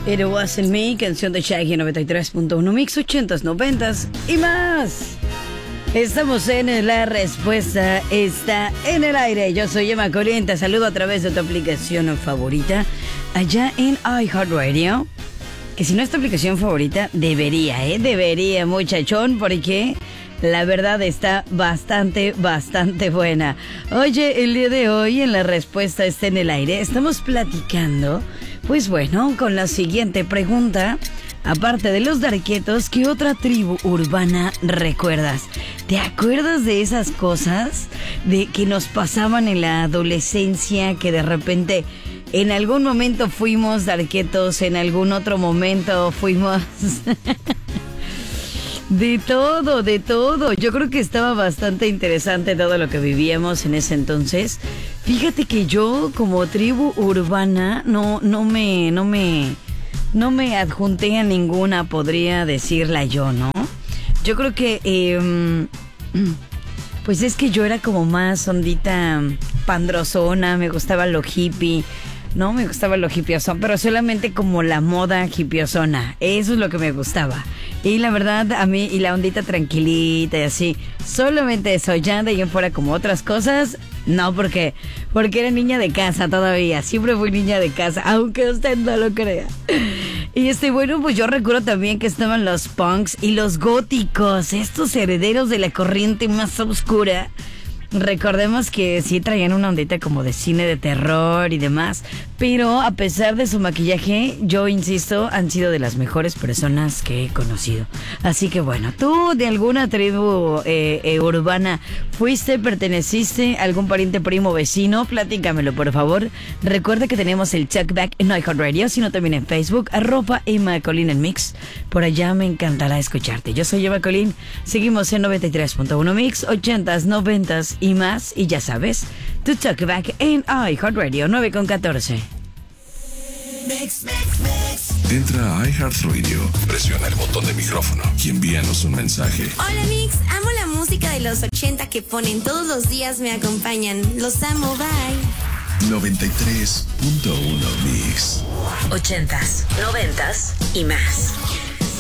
It Wasn't Me, canción de Shaggy 93.1 Mix 80s, 90s y más. Estamos en La Respuesta está en el aire. Yo soy Emma Colín, te saludo a través de tu aplicación favorita allá en iHeartRadio. Que si no es tu aplicación favorita, debería, muchachón, porque la verdad está bastante buena. Oye, el día de hoy en La Respuesta está en el aire estamos platicando, pues bueno, con la siguiente pregunta. Aparte de los darquetos, ¿qué otra tribu urbana recuerdas? ¿Te acuerdas de esas cosas de que nos pasaban en la adolescencia, que de repente en algún momento fuimos darquetos, en algún otro momento fuimos de todo? Yo creo que estaba bastante interesante todo lo que vivíamos en ese entonces. Fíjate que yo como tribu urbana no me adjunté a ninguna, podría decirla yo, ¿no? Yo creo que pues es que yo era como más ondita pandrosona, me gustaba lo hippie. No, me gustaba lo hippiosón, pero solamente como la moda hippiosona. Eso es lo que me gustaba. Y la verdad, a mí, y la ondita tranquilita y así. Solamente eso, ya de ahí en fuera como otras cosas. No, porque era niña de casa todavía. Siempre fui niña de casa, aunque usted no lo crea. Y bueno, pues yo recuerdo también que estaban los punks y los góticos. Estos herederos de la corriente más oscura. Recordemos que sí traían una ondita como de cine de terror y demás, pero a pesar de su maquillaje, yo insisto, han sido de las mejores personas que he conocido. Así que bueno, ¿tú de alguna tribu urbana fuiste, perteneciste a algún pariente, primo, vecino? Platícamelo, por favor. Recuerda que tenemos el Talkback en iHeartRadio, sino también en Facebook, @Emma Colín en Mix. Por allá me encantará escucharte. Yo soy Emma Colín, seguimos en 93.1 Mix, 80s, 90s y más, y ya sabes, tu Talkback en iHeartRadio 9.14. Entra a iHeartRadio, presiona el botón de micrófono y envíanos un mensaje. Hola Mix, amo la música de los 80 que ponen todos los días, me acompañan. Los amo, bye. 93.1 Mix. 80s, 90s y más.